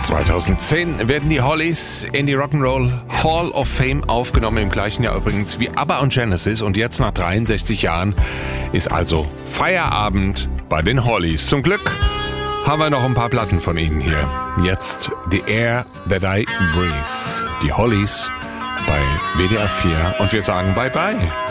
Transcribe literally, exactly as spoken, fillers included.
zweitausendzehn werden die Hollies in die Rock'n'Roll Hall of Fame aufgenommen, im gleichen Jahr übrigens wie ABBA und Genesis. Und jetzt nach dreiundsechzig Jahren ist also Feierabend bei den Hollies. Zum Glück haben wir noch ein paar Platten von ihnen hier. Jetzt The Air That I Breathe. Die Hollies bei W D R vier und wir sagen Bye Bye.